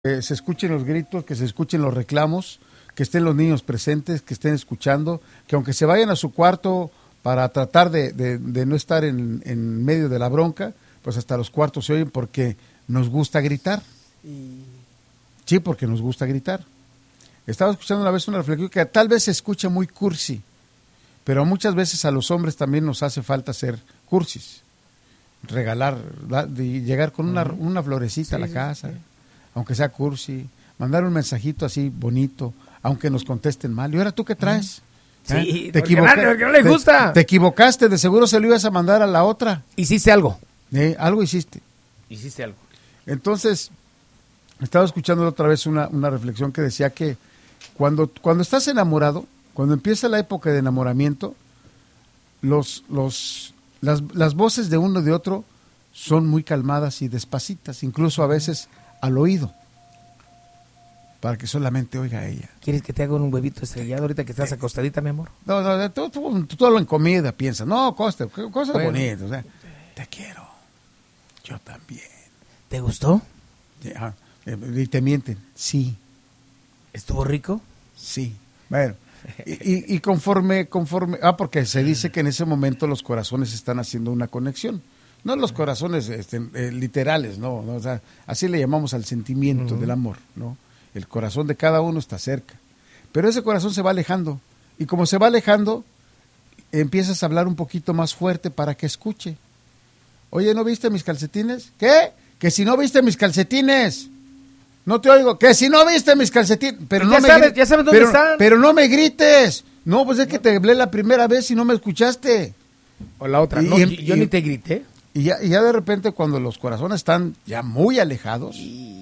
se escuchen los gritos, que se escuchen los reclamos, que estén los niños presentes, que estén escuchando, que aunque se vayan a su cuarto para tratar de no estar en medio de la bronca, pues hasta los cuartos se oyen porque nos gusta gritar. Sí, porque nos gusta gritar. Estaba escuchando una vez una reflexión que tal vez se escuche muy cursi, pero muchas veces a los hombres también nos hace falta ser cursis. Regalar, llegar con una florecita a la casa, aunque sea cursi, mandar un mensajito así bonito, aunque nos contesten mal. ¿Y ahora tú qué traes? Sí, porque no le gusta. Te equivocaste, de seguro se lo ibas a mandar a la otra. Hiciste algo. Algo hiciste. Hiciste algo. Entonces, estaba escuchando otra vez una reflexión que decía que cuando estás enamorado, cuando empieza la época de enamoramiento, las voces de uno y de otro son muy calmadas y despacitas, incluso a veces al oído, para que solamente oiga a ella. ¿Quieres que te haga un huevito estrellado ahorita que estás acostadita, mi amor? No, tú lo en comida piensas, no, cosas bonitas, o sea, te quiero, yo también. ¿Te gustó? Y te mienten, sí. ¿Estuvo rico? Sí. Bueno, y conforme, porque se dice que en ese momento los corazones están haciendo una conexión. No los corazones literales, no, o sea, así le llamamos al sentimiento del amor, ¿no? El corazón de cada uno está cerca. Pero ese corazón se va alejando. Y como se va alejando, empiezas a hablar un poquito más fuerte para que escuche. Oye, ¿no viste mis calcetines? ¿Qué? Que si no viste mis calcetines. No te oigo. Que si no viste mis calcetines. Pero no ya sabes dónde están. Pero no me grites. No, pues es que te hablé la primera vez y no me escuchaste. O la otra. No, yo ni te grité. Y ya de repente cuando los corazones están ya muy alejados,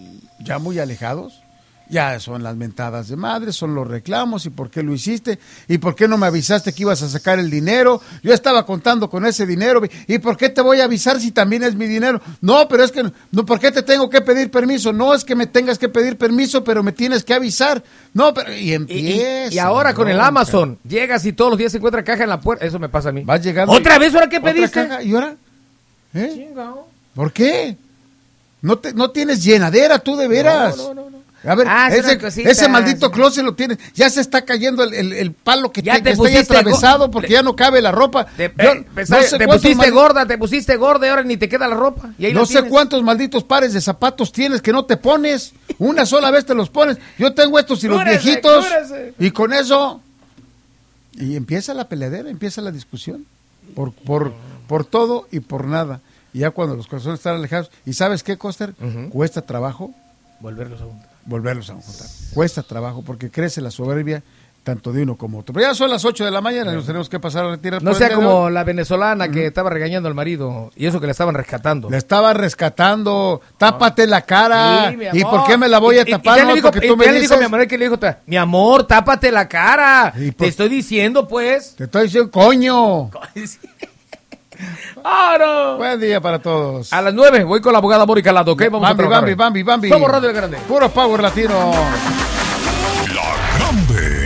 ya son las mentadas de madre, son los reclamos, y por qué lo hiciste, y por qué no me avisaste que ibas a sacar el dinero, yo estaba contando con ese dinero, y por qué te voy a avisar si también es mi dinero, no, pero es que, no, ¿por qué te tengo que pedir permiso? No es que me tengas que pedir permiso, pero me tienes que avisar, no, pero, y empieza. Y ahora con el Amazon, llegas y todos los días se encuentra caja en la puerta, eso me pasa a mí. Vas llegando. ¿Otra vez? ¿Ahora qué pediste? ¿Otra caja? ¿Y ahora? ¿Por qué? No tienes llenadera tú de veras. No. A ver, ese maldito closet lo tienes. Ya se está cayendo el palo que está ya atravesado porque ya no cabe la ropa. Te pusiste gorda y ahora ni te queda la ropa. Y ahí no sé cuántos malditos pares de zapatos tienes que no te pones. Una sola vez te los pones. Yo tengo estos y los viejitos. Y con eso. Y empieza la peleadera, empieza la discusión. Por todo y por nada. Y ya cuando los corazones están alejados. ¿Y sabes qué, Coster? Cuesta trabajo volverlos a juntar. Cuesta trabajo porque crece la soberbia tanto de uno como otro. Pero ya son las 8 de la mañana y nos tenemos que pasar a retirar. No sea como la venezolana que estaba regañando al marido y eso que le estaban rescatando. Le estaban rescatando. Tápate la cara. Sí, ¿y por qué me la voy a tapar? Ya le dijo mi amor, que le dijo, mi amor, tápate la cara. Te estoy diciendo, pues. Te estoy diciendo, coño. ¡Oh, no! Buen día para todos. A las 9 voy con la abogada Mónica Lado, ¿ok? Vamos a trabajar. Bambi. Somos Radio El Grande. Puro Power Latino. La Grande.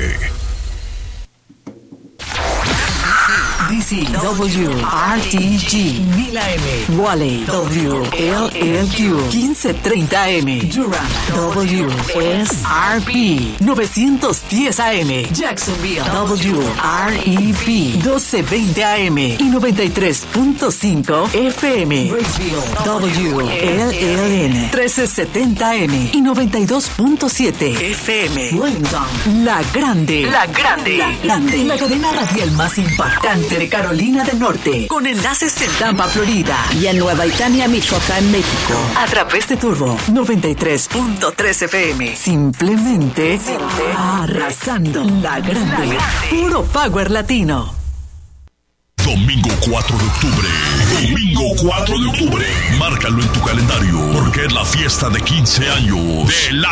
DCW, RTG, 1000 AM, Wally, WLLQ, 1530 AM, Durham, WSRP, 910 AM, Jacksonville, WREP, 1220 AM y 93.5 FM, Raceville, WLLN, 1370 AM y 92.7 FM, Wellington, La Grande, la cadena radial más impactante de Carolina del Norte, con enlaces en Tampa, Florida, y en Nueva Italia, Michoacán, México, a través de Turbo 93.3 FM. Simplemente arrasando. La Grande. Puro Power Latino. Domingo 4 de octubre. Márcalo en tu calendario, porque es la fiesta de 15 años de La